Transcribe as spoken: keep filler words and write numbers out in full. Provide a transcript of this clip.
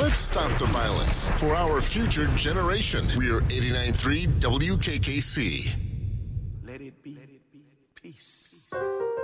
Let's stop the violence for our future generation. We're eighty-nine point three W K K C. Let it be peace.